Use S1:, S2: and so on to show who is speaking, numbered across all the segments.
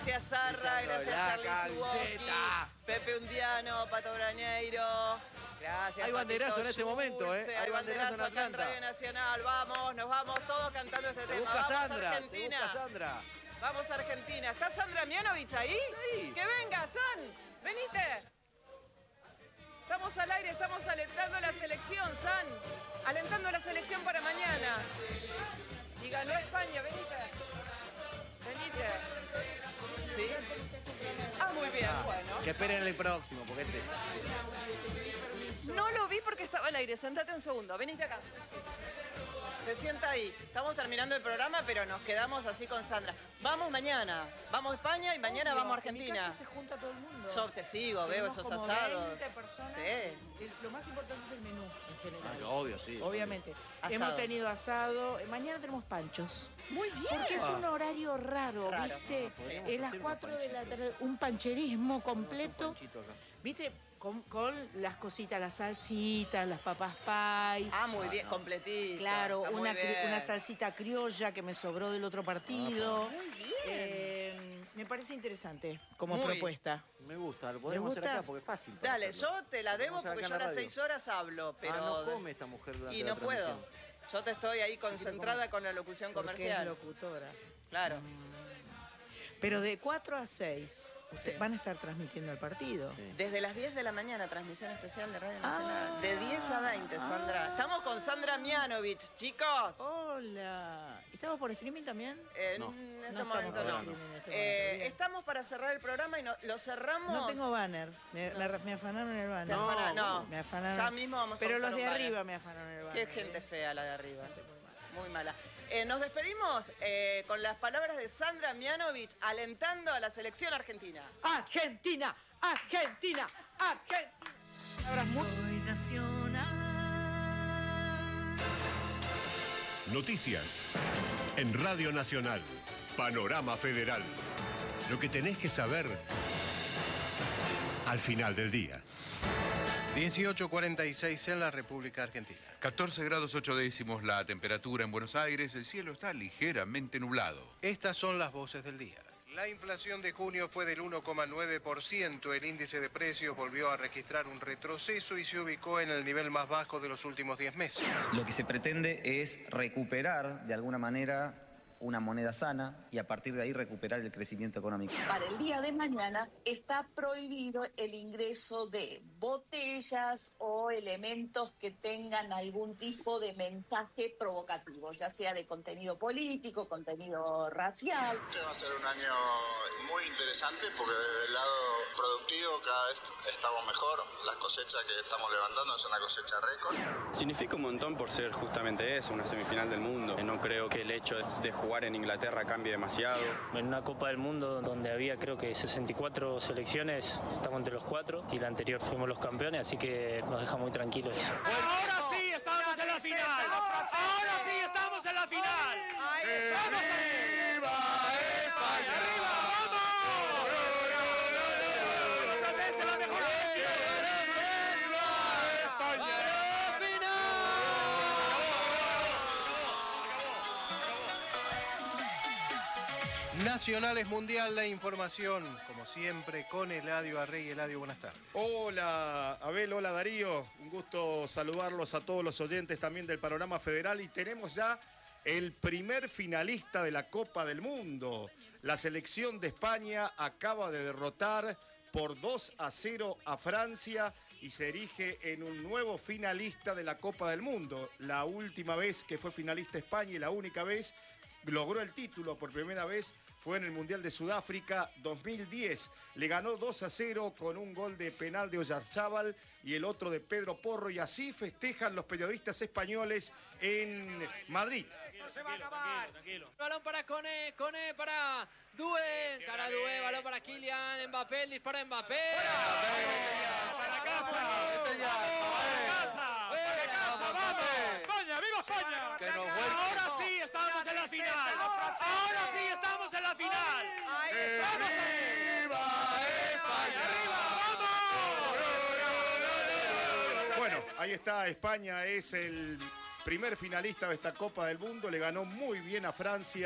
S1: Gracias Sarra, gracias Charly Suboki, Pepe Undiano, Pato Brañeiro. Gracias.
S2: Hay banderazo en este momento, ¿eh?
S1: Hay banderazo en Atlanta. En Radio Nacional. Vamos, nos vamos todos cantando este tema.
S2: Busca
S1: Vamos
S2: Sandra,
S1: Argentina.
S2: te busca Sandra.
S1: Vamos a Argentina. ¿Está Sandra Mianovich ahí?
S2: Sí.
S1: Que venga, San. Venite. Estamos al aire, estamos alentando la selección, San. Alentando la selección para mañana. Y ganó España, venite. Venite. Sí. Ah, muy bien, bueno.
S2: Que esperen el próximo, porque este...
S1: No lo vi porque estaba al aire. Sentate un segundo. Venite acá. Se sienta ahí. Estamos terminando el programa, pero nos quedamos así con Sandra. Vamos mañana. Vamos a España y mañana vamos a Argentina.
S3: En mi casa se junta todo el mundo.
S1: Yo te sigo, veo esos
S3: como
S1: asados.
S3: 20 personas.
S1: Sí.
S3: Lo más importante es el menú en general.
S2: Ah, obvio, sí.
S3: Obviamente.
S1: Asado.
S3: Hemos tenido asado. Mañana tenemos panchos.
S1: Muy bien.
S3: Porque es un horario raro,
S1: Raro.
S3: ¿viste?
S1: Sí.
S3: Es las 4 de la tarde, un pancherismo completo. ¿Viste? Con las cositas, las salsitas, las papas pie.
S1: Ah, muy bien, completito.
S3: Claro,
S1: Está muy
S3: una
S1: bien.
S3: salsita criolla que me sobró del otro partido.
S1: Muy bien.
S3: Me parece interesante como
S1: Muy.
S3: propuesta.
S2: Me gusta, lo podemos
S3: ¿Le
S2: hacer
S3: gusta?
S2: acá porque es fácil. para
S1: Dale,
S2: hacerlo.
S1: yo te la debo
S2: Podemos hacer
S1: porque
S2: acá
S1: yo a
S2: en la
S1: las
S2: radio.
S1: 6 horas hablo, pero...
S2: Ah, no come esta mujer durante
S1: Y
S2: la
S1: no puedo.
S2: transmisión.
S1: Yo te estoy ahí concentrada con la locución
S3: Porque es
S1: comercial.
S3: locutora.
S1: Claro.
S3: Pero de 4 a 6
S1: Sí.
S3: van a estar transmitiendo el partido.
S2: Sí.
S1: Desde las 10 de la mañana, transmisión especial de Radio Nacional. De 10 a 20, Sandra. Estamos con Sandra Mianovich, chicos.
S3: Hola. ¿Estamos por streaming también?
S2: No.
S1: En este
S3: No
S1: momento
S3: estamos
S1: no.
S3: por streaming en este momento, bien.
S1: Estamos para cerrar el programa y lo cerramos.
S3: No tengo banner. Me afanaron el banner.
S1: No.
S3: Me afanaron.
S1: Ya mismo vamos a
S3: Pero
S1: buscar
S3: los de
S1: un banner.
S3: arriba me afanaron el banner.
S1: Qué gente fea la de arriba. Muy mala. Nos despedimos con las palabras de Sandra Mianovich alentando a la selección argentina.
S3: Argentina, Argentina, Argentina.
S4: Soy nacional.
S5: Noticias en Radio Nacional. Panorama Federal. Lo que tenés que saber al final del día.
S6: 18:46 en la República Argentina.
S7: 14 grados 8 décimos la temperatura en Buenos Aires. El cielo está ligeramente nublado.
S6: Estas son las voces del día. La inflación de junio fue del 1,9%. El índice de precios volvió a registrar un retroceso y se ubicó en el nivel más bajo de los últimos 10 meses.
S8: Lo que se pretende es recuperar de alguna manera una moneda sana y a partir de ahí recuperar el crecimiento económico.
S9: Para el día de mañana está prohibido el ingreso de botellas o elementos que tengan algún tipo de mensaje provocativo, ya sea de contenido político, contenido racial.
S10: Este va a ser un año muy interesante porque desde el lado productivo cada vez estamos mejor. La cosecha que estamos levantando es una cosecha récord.
S11: Significa un montón por ser justamente eso, una semifinal del mundo. No creo que el hecho de jugar en Inglaterra cambie demasiado.
S12: En una Copa del Mundo donde había creo que 64 selecciones, estamos entre los 4 y la anterior fuimos los campeones, así que nos deja muy tranquilos eso.
S13: Ahora sí estamos en la final. Ahora sí estamos en la final. ¡Vamos! ¡Arriba España! ¡Arriba! ¡Vamos! ¡Otra vez es la mejor!
S6: Nacionales Mundial, la información, como siempre, con Eladio Arrey. Eladio, buenas tardes.
S14: Hola, Abel, hola, Darío. Un gusto saludarlos a todos los oyentes también del Panorama Federal. Y tenemos ya el primer finalista de la Copa del Mundo. La selección de España acaba de derrotar por 2-0 a Francia y se erige en un nuevo finalista de la Copa del Mundo. La última vez que fue finalista España y la única vez logró el título por primera vez fue en el Mundial de Sudáfrica 2010. Le ganó 2-0 con un gol de penal de Oyarzábal y el otro de Pedro Porro, y así festejan los periodistas españoles en Madrid.
S13: Esto se va a acabar. Tranquilo. Balón para Koné para Doué. Cara Doué, balón para Kylian Mbappé, dispara Mbappé. ¡Para casa! ¡Para casa! ¡Vamos! ¡España! ¡Viva España! Ahora sí estamos en la final. Ahora sí estamos en la final. ¡Viva España! ¡Arriba! ¡Vamos!
S14: Bueno, ahí está, España es el primer finalista de esta Copa del Mundo, le ganó muy bien a Francia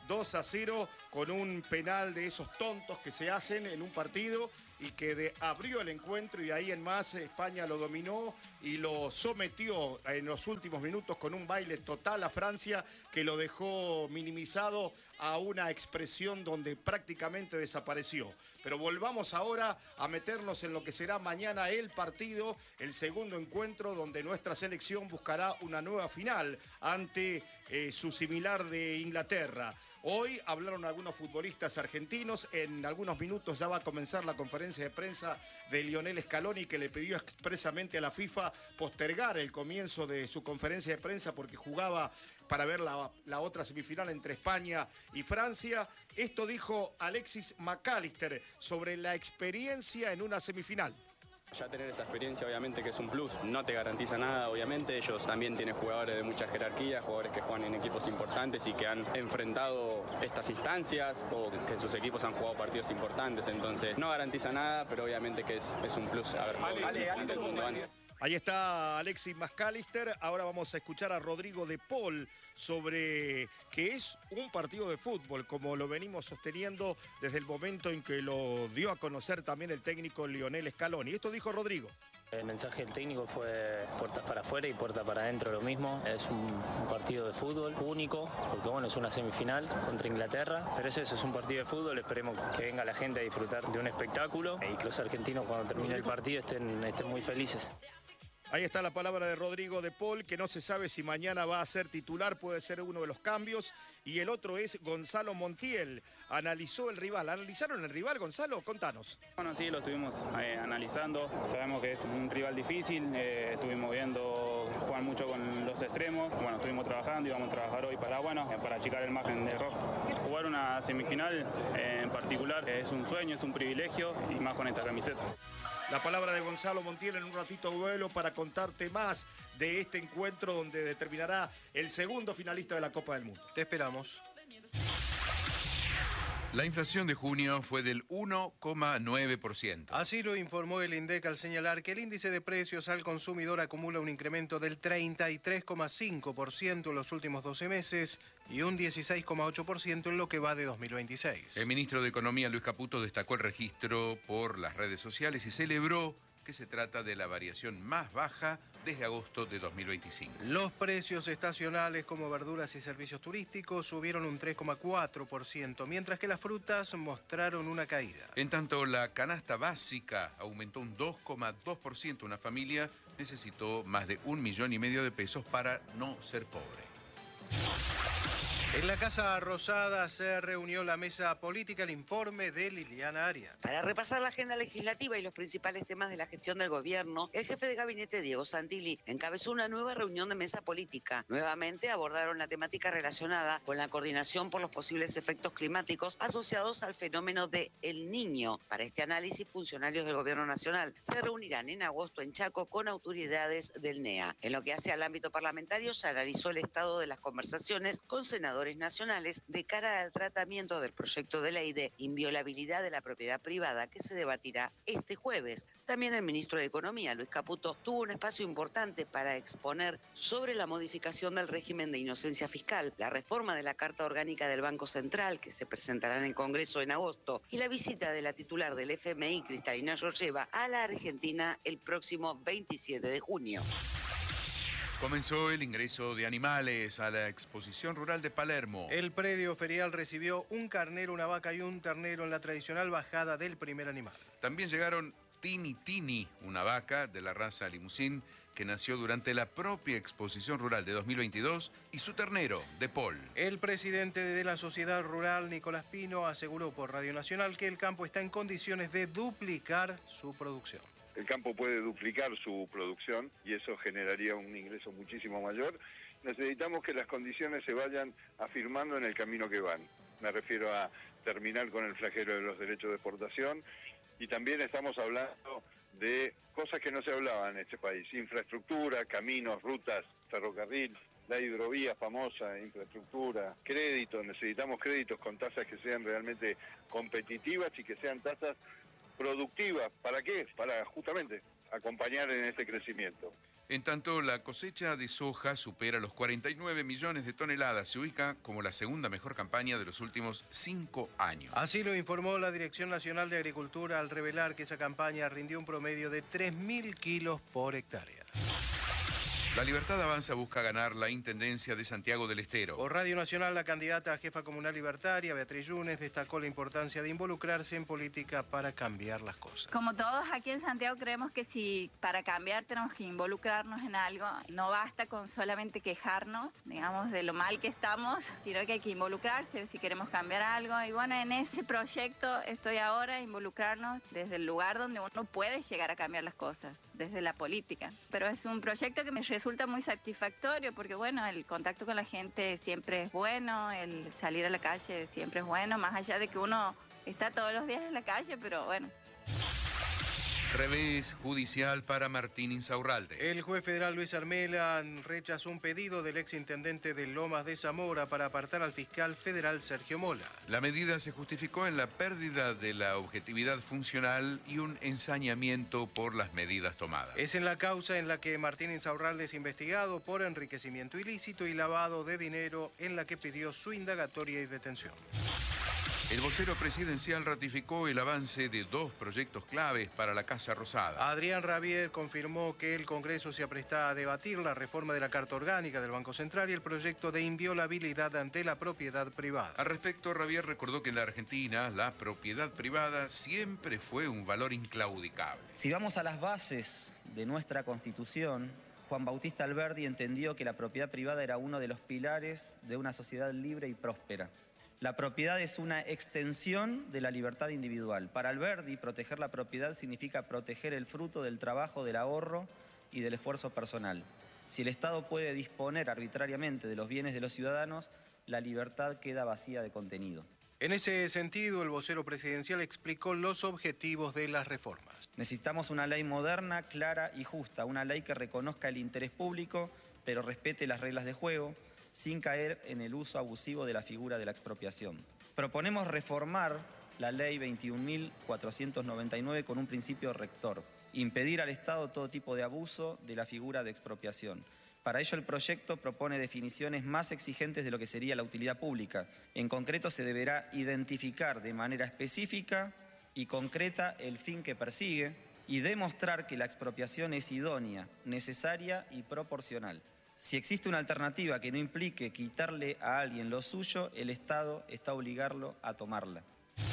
S14: 2-0 con un penal de esos tontos que se hacen en un partido y que abrió el encuentro y de ahí en más España lo dominó y lo sometió en los últimos minutos con un baile total a Francia que lo dejó minimizado a una expresión donde prácticamente desapareció. Pero volvamos ahora a meternos en lo que será mañana el partido, el segundo encuentro donde nuestra selección buscará una nueva final ante su similar de Inglaterra. Hoy hablaron algunos futbolistas argentinos, en algunos minutos ya va a comenzar la conferencia de prensa de Lionel Scaloni, que le pidió expresamente a la FIFA postergar el comienzo de su conferencia de prensa porque jugaba para ver la otra semifinal entre España y Francia. Esto dijo Alexis McAllister sobre la experiencia en una semifinal.
S11: Ya tener esa experiencia obviamente que es un plus, no te garantiza nada obviamente, ellos también tienen jugadores de mucha jerarquía, jugadores que juegan en equipos importantes y que han enfrentado estas instancias o que sus equipos han jugado partidos importantes, entonces no garantiza nada, pero obviamente que es un plus haber jugado del mundo antes.
S14: Ahí está Alexis McAllister, ahora vamos a escuchar a Rodrigo de Paul sobre que es un partido de fútbol, como lo venimos sosteniendo desde el momento en que lo dio a conocer también el técnico Lionel Scaloni. Esto dijo Rodrigo.
S12: El mensaje del técnico fue puertas para afuera y puerta para adentro lo mismo. Es un partido de fútbol único, porque bueno, es una semifinal contra Inglaterra, pero es eso, es un partido de fútbol, esperemos que venga la gente a disfrutar de un espectáculo y que los argentinos cuando termine el partido estén muy felices.
S14: Ahí está la palabra de Rodrigo de Paul, que no se sabe si mañana va a ser titular, puede ser uno de los cambios. Y el otro es Gonzalo Montiel. Analizó el rival. ¿Analizaron el rival, Gonzalo? Contanos.
S4: Bueno, sí, lo estuvimos analizando. Sabemos que es un rival difícil. Estuvimos viendo jugar mucho con los extremos. Bueno, estuvimos trabajando y vamos a trabajar hoy para achicar el margen de error. Jugar una semifinal en particular es un sueño, es un privilegio y más con esta camiseta.
S14: La palabra de Gonzalo Montiel. En un ratito vuelo para contarte más de este encuentro donde determinará el segundo finalista de la Copa del Mundo.
S6: Te esperamos.
S7: La inflación de junio fue del 1,9%.
S6: Así lo informó el INDEC al señalar que el índice de precios al consumidor acumula un incremento del 33,5% en los últimos 12 meses y un 16,8% en lo que va de 2026.
S7: El ministro de Economía, Luis Caputo, destacó el registro por las redes sociales y celebró que se trata de la variación más baja desde agosto de 2025.
S6: Los precios estacionales como verduras y servicios turísticos subieron un 3,4%, mientras que las frutas mostraron una caída.
S7: En tanto, la canasta básica aumentó un 2,2%. Una familia necesitó más de 1,5 millones de pesos para no ser pobre.
S6: En la Casa Rosada se reunió la mesa política, el informe de Liliana Arias.
S15: Para repasar la agenda legislativa y los principales temas de la gestión del gobierno, el jefe de gabinete, Diego Santilli, encabezó una nueva reunión de mesa política. Nuevamente abordaron la temática relacionada con la coordinación por los posibles efectos climáticos asociados al fenómeno de El Niño. Para este análisis, funcionarios del gobierno nacional se reunirán en agosto en Chaco con autoridades del NEA. En lo que hace al ámbito parlamentario, se analizó el estado de las conversaciones con senadores nacionales de cara al tratamiento del proyecto de ley de inviolabilidad de la propiedad privada que se debatirá este jueves. También el ministro de Economía, Luis Caputo, tuvo un espacio importante para exponer sobre la modificación del régimen de inocencia fiscal, la reforma de la Carta Orgánica del Banco Central que se presentará en el Congreso en agosto y la visita de la titular del FMI, Cristalina Georgieva, a la Argentina el próximo 27 de junio.
S7: Comenzó el ingreso de animales a la exposición rural de Palermo.
S6: El predio ferial recibió un carnero, una vaca y un ternero en la tradicional bajada del primer animal.
S7: También llegaron Tini Tini, una vaca de la raza Limousin que nació durante la propia exposición rural de 2022, y su ternero, De Paul.
S6: El presidente de la Sociedad Rural, Nicolás Pino, aseguró por Radio Nacional que el campo está en condiciones de duplicar su producción.
S16: El campo puede duplicar su producción y eso generaría un ingreso muchísimo mayor. Necesitamos que las condiciones se vayan afirmando en el camino que van. Me refiero a terminar con el flagelo de los derechos de exportación y también estamos hablando de cosas que no se hablaban en este país. Infraestructura, caminos, rutas, ferrocarril, la hidrovía famosa, infraestructura, créditos. Necesitamos créditos con tasas que sean realmente competitivas y que sean tasas productivas. ¿Para qué? Para justamente acompañar en este crecimiento.
S7: En tanto, la cosecha de soja supera los 49 millones de toneladas. Se ubica como la segunda mejor campaña de los últimos 5 años.
S6: Así lo informó la Dirección Nacional de Agricultura al revelar que esa campaña rindió un promedio de 3.000 kilos por hectárea.
S7: La Libertad Avanza busca ganar la Intendencia de Santiago del Estero.
S6: Por Radio Nacional, la candidata a jefa comunal libertaria, Beatriz Yunes, destacó la importancia de involucrarse en política para cambiar las cosas.
S17: Como todos aquí en Santiago creemos que si para cambiar tenemos que involucrarnos en algo, no basta con solamente quejarnos, digamos, de lo mal que estamos, sino que hay que involucrarse si queremos cambiar algo. Y bueno, en ese proyecto estoy ahora, involucrarnos desde el lugar donde uno puede llegar a cambiar las cosas, desde la política. Pero es un proyecto que me resulta muy satisfactorio porque, bueno, el contacto con la gente siempre es bueno, el salir a la calle siempre es bueno, más allá de que uno está todos los días en la calle, pero bueno.
S7: Revés judicial para Martín Insaurralde.
S6: El juez federal Luis Armela rechazó un pedido del exintendente de Lomas de Zamora para apartar al fiscal federal Sergio Mola.
S7: La medida se justificó en la pérdida de la objetividad funcional y un ensañamiento por las medidas tomadas.
S6: Es en la causa en la que Martín Insaurralde es investigado por enriquecimiento ilícito y lavado de dinero, en la que pidió su indagatoria y detención.
S7: El vocero presidencial ratificó el avance de 2 proyectos claves para la Casa Rosada.
S6: Adrián Rabier confirmó que el Congreso se apresta a debatir la reforma de la Carta Orgánica del Banco Central y el proyecto de inviolabilidad ante la propiedad privada.
S7: Al respecto, Rabier recordó que en la Argentina la propiedad privada siempre fue un valor inclaudicable.
S8: Si vamos a las bases de nuestra Constitución, Juan Bautista Alberdi entendió que la propiedad privada era uno de los pilares de una sociedad libre y próspera. La propiedad es una extensión de la libertad individual. Para Alberdi, proteger la propiedad significa proteger el fruto del trabajo, del ahorro y del esfuerzo personal. Si el Estado puede disponer arbitrariamente de los bienes de los ciudadanos, la libertad queda vacía de contenido.
S6: En ese sentido, el vocero presidencial explicó los objetivos de las reformas.
S8: Necesitamos una ley moderna, clara y justa, una ley que reconozca el interés público, pero respete las reglas de juego, sin caer en el uso abusivo de la figura de la expropiación. Proponemos reformar la ley 21.499 con un principio rector, impedir al Estado todo tipo de abuso de la figura de expropiación. Para ello el proyecto propone definiciones más exigentes de lo que sería la utilidad pública. En concreto se deberá identificar de manera específica y concreta el fin que persigue y demostrar que la expropiación es idónea, necesaria y proporcional. Si existe una alternativa que no implique quitarle a alguien lo suyo, el Estado está obligado a tomarla.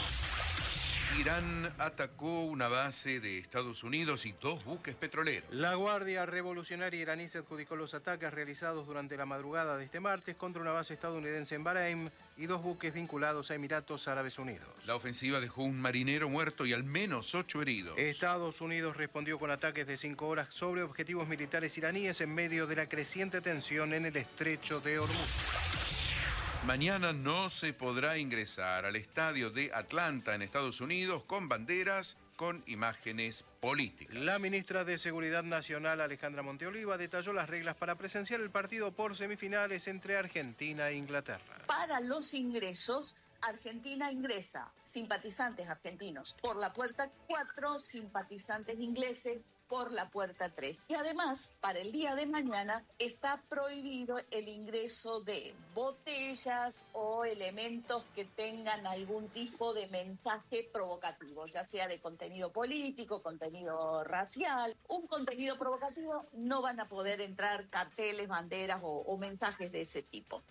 S7: Irán atacó una base de Estados Unidos y 2 buques petroleros.
S6: La Guardia Revolucionaria iraní se adjudicó los ataques realizados durante la madrugada de este martes contra una base estadounidense en Bahrein y 2 buques vinculados a Emiratos Árabes Unidos.
S7: La ofensiva dejó un marinero muerto y al menos 8 heridos.
S6: Estados Unidos respondió con ataques de 5 horas sobre objetivos militares iraníes en medio de la creciente tensión en el estrecho de Hormuz.
S7: Mañana no se podrá ingresar al estadio de Atlanta en Estados Unidos con banderas con imágenes políticas.
S6: La ministra de Seguridad Nacional, Alejandra Monteoliva, detalló las reglas para presenciar el partido por semifinales entre Argentina e Inglaterra.
S9: Para los ingresos, Argentina ingresa simpatizantes argentinos por la puerta 4, simpatizantes ingleses por la puerta 3. Y además, para el día de mañana, está prohibido el ingreso de botellas o elementos que tengan algún tipo de mensaje provocativo, ya sea de contenido político, contenido racial. Un contenido provocativo, no van a poder entrar carteles, banderas o mensajes de ese tipo.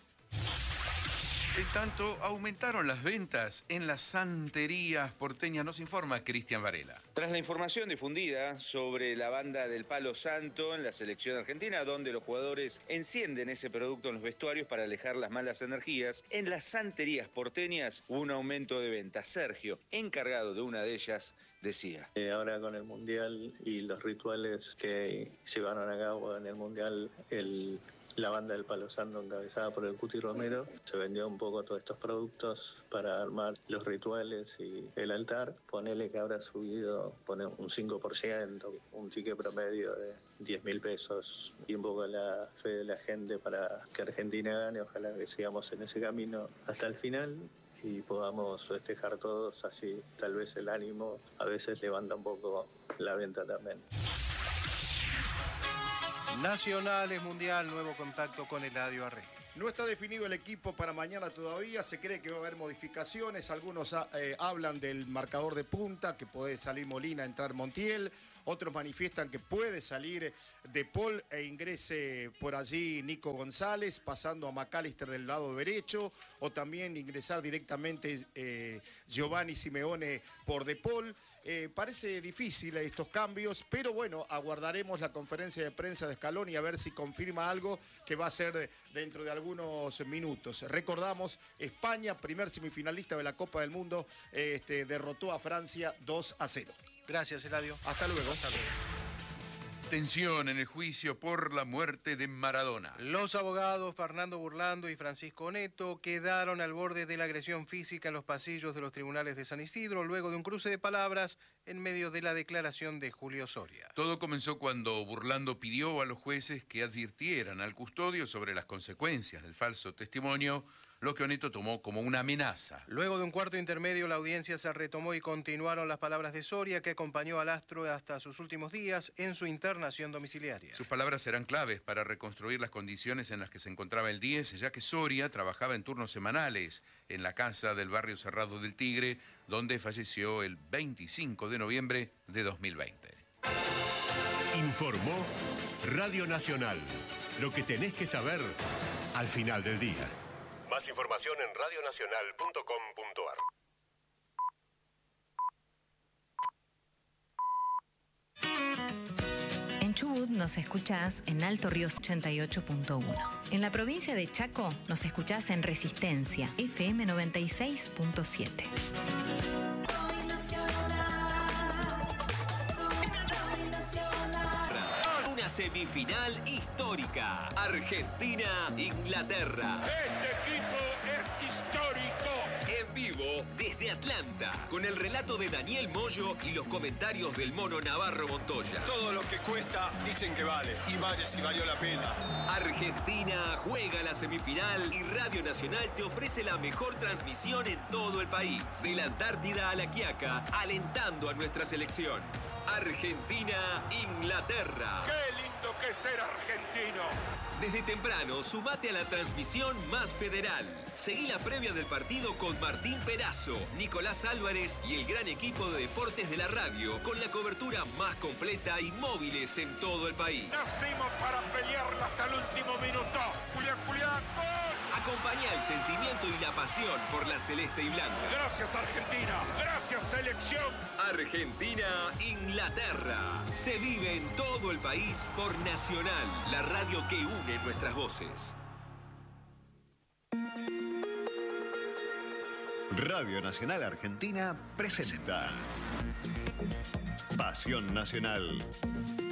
S7: En tanto, aumentaron las ventas en las santerías porteñas, nos informa Cristian Varela.
S18: Tras la información difundida sobre la banda del Palo Santo en la selección argentina, donde los jugadores encienden ese producto en los vestuarios para alejar las malas energías, en las santerías porteñas hubo un aumento de ventas. Sergio, encargado de una de ellas, decía.
S19: Ahora con el Mundial y los rituales que llevaron a cabo en el Mundial, la banda del Palo Santo encabezada por el Cuti Romero, se vendió un poco todos estos productos para armar los rituales y el altar. Ponele que habrá subido un 5%, un ticket promedio de 10.000 pesos y un poco la fe de la gente para que Argentina gane. Ojalá que sigamos en ese camino hasta el final y podamos festejar todos, así tal vez el ánimo a veces levanta un poco la venta también.
S6: Nacionales, Mundial, nuevo contacto con Eladio Arregui.
S14: No está definido el equipo para mañana todavía, se cree que va a haber modificaciones, algunos hablan del marcador de punta, que puede salir Molina, entrar Montiel, otros manifiestan que puede salir De Paul e ingrese por allí Nico González, pasando a McAllister del lado derecho, o también ingresar directamente Giovanni Simeone por De Paul. Parece difícil estos cambios, pero bueno, aguardaremos la conferencia de prensa de Scaloni a ver si confirma algo que va a ser dentro de algunos minutos. Recordamos, España, primer semifinalista de la Copa del Mundo, derrotó a Francia 2-0.
S6: Gracias, Eladio.
S14: Hasta luego.
S6: Hasta luego.
S7: Tensión en el juicio por la muerte de Maradona.
S6: Los abogados Fernando Burlando y Francisco Neto quedaron al borde de la agresión física en los pasillos de los tribunales de San Isidro luego de un cruce de palabras en medio de la declaración de Julio Soria.
S7: Todo comenzó cuando Burlando pidió a los jueces que advirtieran al custodio sobre las consecuencias del falso testimonio, lo que Neto tomó como una amenaza.
S6: Luego de un cuarto intermedio, la audiencia se retomó y continuaron las palabras de Soria, que acompañó al astro hasta sus últimos días en su internación domiciliaria.
S7: Sus palabras serán claves para reconstruir las condiciones en las que se encontraba el 10, ya que Soria trabajaba en turnos semanales en la casa del barrio Cerrado del Tigre, donde falleció el 25 de noviembre de 2020.
S5: Informó Radio Nacional. Lo que tenés que saber al final del día. Más información en radionacional.com.ar.
S20: En Chubut nos escuchás en Alto Ríos 88.1. En la provincia de Chaco nos escuchás en Resistencia, FM 96.7.
S21: Una semifinal histórica. Argentina-Inglaterra.
S22: Este equipo es histórico.
S21: En vivo desde Atlanta, con el relato de Daniel Moyo y los comentarios del Mono Navarro Montoya.
S22: Todo lo que cuesta dicen que vale. Y vaya si valió la pena.
S21: Argentina juega la semifinal y Radio Nacional te ofrece la mejor transmisión en todo el país. De la Antártida a la Quiaca, alentando a nuestra selección. Argentina-Inglaterra.
S22: ¡Qué lindo que es ser argentino!
S21: Desde temprano, sumate a la transmisión más federal. Seguí la previa del partido con Martín Perazo, Nicolás Álvarez y el gran equipo de deportes de la radio, con la cobertura más completa y móviles en todo el país.
S22: Nacimos para pelearla hasta el último minuto. Julián, Julián, ¡gol!
S21: Acompaña el sentimiento y la pasión por la celeste y blanca.
S22: Gracias, Argentina. Gracias, selección.
S21: Argentina-Inglaterra. Se vive en todo el país por Nacional, la radio que une nuestras voces.
S23: Radio Nacional Argentina presenta Pasión Nacional.